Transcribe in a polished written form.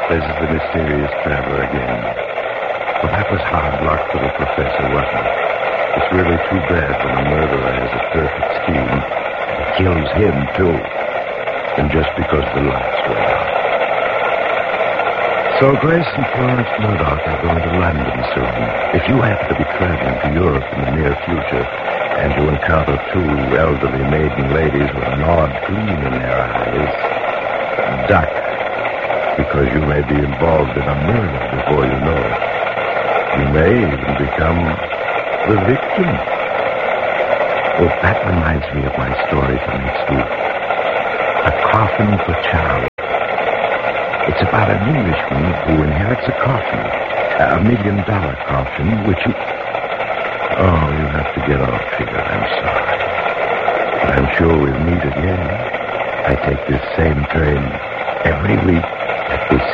There's the mysterious traveler again. Well, that was hard luck for the professor, wasn't it? It's really too bad when a murderer has a perfect scheme. It kills him, too. And just because the lights went out. So Grace and Florence Murdoch are going to London soon. If you happen to be traveling to Europe in the near future, and you encounter two elderly maiden ladies with an odd gleam in their eyes, duck, because you may be involved in a murder before you know it. You may even become the victim. Oh, that reminds me of my story for next week. A Coffin for Charlie. It's about an Englishman who inherits a coffin, $1 million coffin, which he... Oh, you have to get off here. I'm sorry. But I'm sure we'll meet again. I take this same train every week at this